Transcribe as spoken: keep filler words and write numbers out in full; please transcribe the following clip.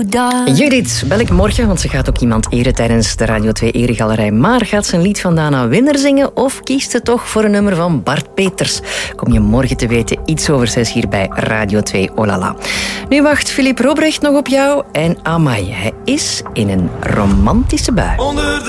does. Judith, bel ik morgen, want ze gaat ook iemand eren tijdens de Radio twee Eregalerij. Maar gaat ze een lied van Dana Winner zingen of kiest ze toch voor een nummer van Bart Peters? Kom je morgen te weten, iets over zes hier bij Radio twee Olala. Nu wacht Philippe Robrecht nog op jou en amai, hij is in een romantische bui. Onder de